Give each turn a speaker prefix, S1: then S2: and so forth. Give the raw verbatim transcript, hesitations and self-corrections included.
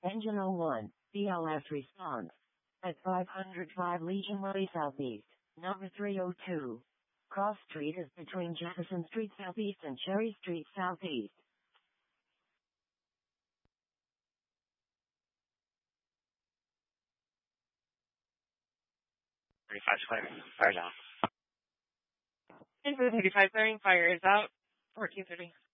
S1: Engine oh one, B L S response. At five hundred five Legion Way Southeast, number three oh two. Cross Street is between Jefferson Street Southeast and Cherry Street Southeast.
S2: thirty-five clearing. Fire's out.
S3: Info thirty-five clearing. Fire is out. fourteen thirty.